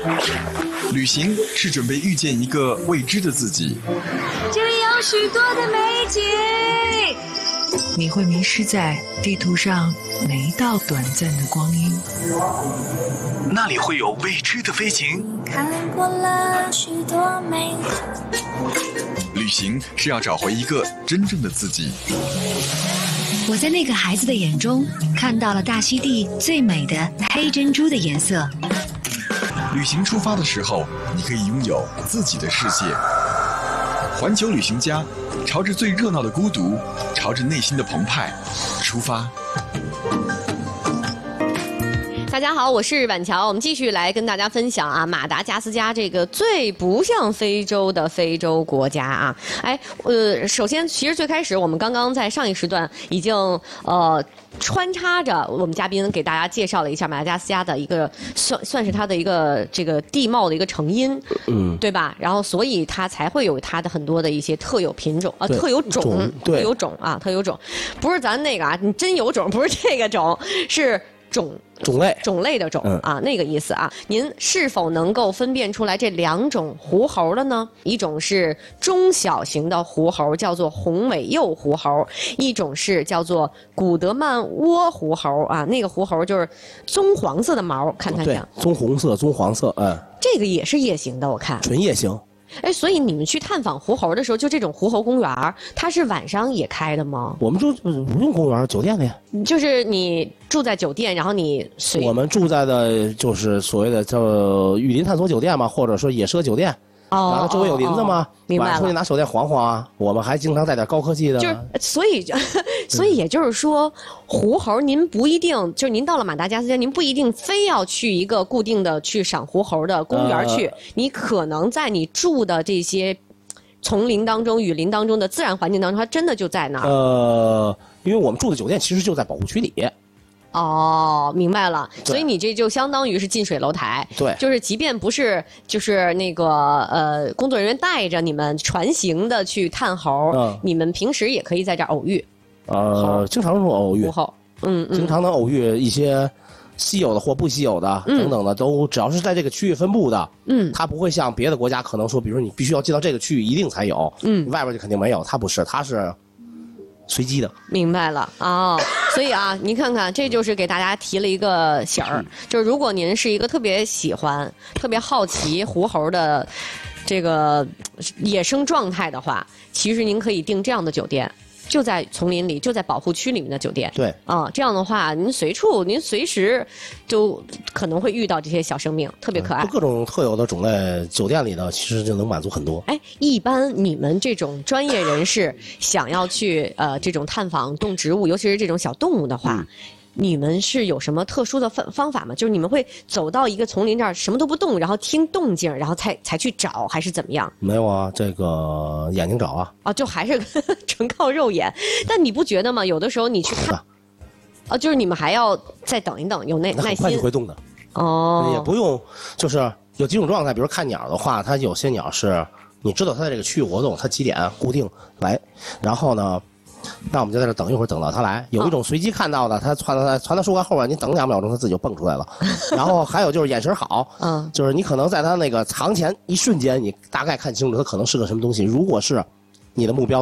旅行是准备遇见一个未知的自己。 这里有许多的美景， 你会迷失在地图上每一道短暂的光阴。 那里会有未知的飞行。 看过了许多美景。 旅行是要找回一个真正的自己。 我在那个孩子的眼中看到了大溪地最美的黑珍珠的颜色。 旅行出发的时候，你可以拥有自己的世界。环球旅行家，朝着最热闹的孤独，朝着内心的澎湃出发。 大家好，我是板桥，我们继续来跟大家分享啊，马达加斯加这个最不像非洲的非洲国家啊。首先，其实最开始我们刚刚在上一时段已经穿插着我们嘉宾给大家介绍了一下马达加斯加的一个算是它的一个这个地貌的一个成因，对吧？然后所以它才会有它的很多的一些特有品种啊，特有种，特有种啊，特有种，不是咱那个啊，你真有种，不是这个种，是种类的种啊，那个意思啊。您是否能够分辨出来这两种狐猴的呢？一种是中小型的狐猴，叫做红尾鼬狐猴；一种是叫做古德曼窝狐猴啊。那个狐猴就是棕黄色的毛，看像对，棕红色、棕黄色， 这个也是夜行的，我看纯夜行。 哎，所以你们去探访狐猴的时候，就这种狐猴公园，它是晚上也开的吗？ 我们不用公园，酒店的呀。 就是你住在酒店，然后你我们住在的就是所谓的叫雨林探索酒店嘛，或者说野奢酒店。完了周围有林子嘛， 明白了。 晚上出去拿手电晃晃啊。我们还经常带点高科技的。 就是，所以也就是说，狐猴您不一定，就是您到了马达加斯加，您不一定非要去一个固定的去赏狐猴的公园去，你可能在你住的这些丛林当中、雨林当中的自然环境当中，它真的就在那儿。 因为我们住的酒店其实就在保护区里。 哦，明白了，所以你这就相当于是近水楼台。 对，就是即便不是就是那个工作人员带着你们船行的去探猴，你们平时也可以在这儿偶遇。 经常偶遇。 狐猴， 经常能偶遇一些稀有的或不稀有的等等的，都只要是在这个区域分布的，它不会像别的国家可能说，比如说你必须要进到这个区域一定才有，外边就肯定没有，它不是，它是随机的。 明白了哦，所以啊，您看看，这就是给大家提了一个醒儿，就是如果您是一个特别喜欢、特别好奇狐猴的这个野生状态的话，其实您可以订这样的酒店。就在丛林里，就在保护区里面的酒店。 对啊，这样的话，您随时就可能会遇到这些小生命，特别可爱。 各种特有的种类，酒店里呢其实就能满足很多。 哎，一般你们这种专业人士想要去这种探访动植物，尤其是这种小动物的话。你们是有什么特殊的方法吗？就是你们会走到一个丛林这儿什么都不动，然后听动静，然后才去找，还是怎么样？ 没有啊，这个眼睛找啊。 啊，就还是纯靠肉眼。但你不觉得吗？有的时候你去看，就是你们还要再等一等，有耐心。 很快就会动的。 哦。 也不用，就是有几种状态，比如看鸟的话，它有些鸟是你知道它在这个区域活动，它几点固定来，然后呢。那我们就在这等一会儿，等到它来。有一种随机看到的，它窜到树干后边，你等2秒钟，它自己就蹦出来了。然后还有就是眼神好，就是你可能在它那个藏前一瞬间，你大概看清楚它可能是个什么东西。如果是你的目标。